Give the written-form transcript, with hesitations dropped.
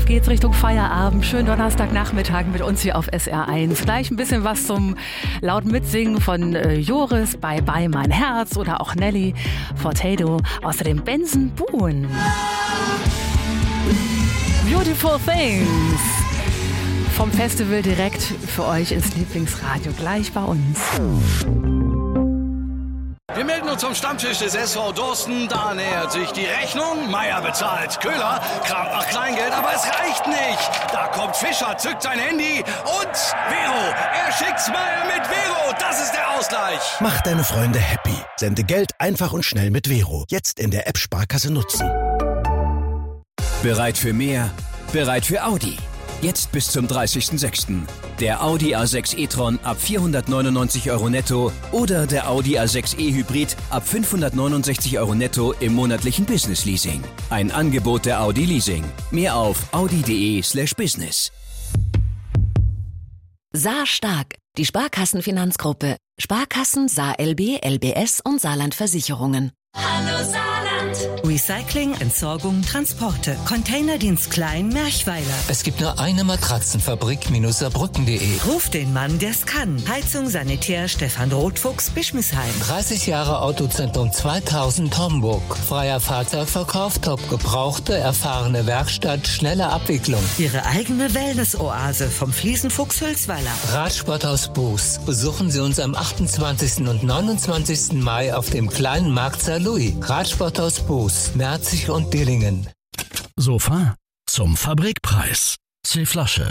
Auf geht's Richtung Feierabend. Schönen Donnerstagnachmittag mit uns hier auf SR1. Gleich ein bisschen was zum lauten Mitsingen von Joris, Bye Bye Mein Herz oder auch Nelly, Potato. Außerdem Benson Boone. Beautiful Things. Vom Festival direkt für euch ins Lieblingsradio. Gleich bei uns. Wir melden uns zum Stammtisch des SV Dorsten. Da nähert sich die Rechnung. Meier bezahlt. Köhler kramt nach Kleingeld, aber es reicht nicht. Da kommt Fischer, zückt sein Handy und Vero. Er schickt's Meier mit Vero. Das ist der Ausgleich. Mach deine Freunde happy. Sende Geld einfach und schnell mit Vero. Jetzt in der App Sparkasse nutzen. Bereit für mehr? Bereit für Audi. Jetzt bis zum 30.06. Der Audi A6 e-tron ab 499 € netto oder der Audi A6 e-Hybrid ab 569 € netto im monatlichen Business-Leasing. Ein Angebot der Audi Leasing. Mehr auf audi.de/business. Saar Stark, die Sparkassenfinanzgruppe. Sparkassen, Saar LB, LBS und Saarland Versicherungen. Hallo Saarland! Recycling, Entsorgung, Transporte. Containerdienst Klein, Merchweiler. Es gibt nur eine Matratzenfabrik-saarbrücken.de. Ruf den Mann, der's kann. Heizung, Sanitär, Stefan Rotfuchs, Bischmisheim. 30 Jahre Autozentrum 2000 Homburg. Freier Fahrzeugverkauf, top gebrauchte, erfahrene Werkstatt, schnelle Abwicklung. Ihre eigene Wellness-Oase vom Fliesenfuchs Hülsweiler. Radsporthaus Buß. Besuchen Sie uns am 28. und 29. Mai auf dem kleinen Markt St. Louis. Radsporthaus Buß, Merzig und Dillingen. Sofa zum Fabrikpreis. C Flasche.